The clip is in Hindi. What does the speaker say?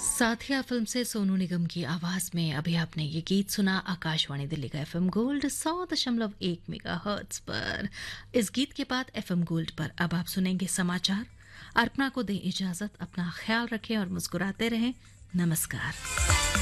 साथिया फिल्म से सोनू निगम की आवाज में अभी आपने ये गीत सुना आकाशवाणी दिल्ली का एफएम गोल्ड 100.1 मेगाहर्ट्ज पर। इस गीत के बाद एफएम गोल्ड पर अब आप सुनेंगे समाचार। अर्पणा को दें इजाजत, अपना ख्याल रखें और मुस्कुराते रहें। नमस्कार।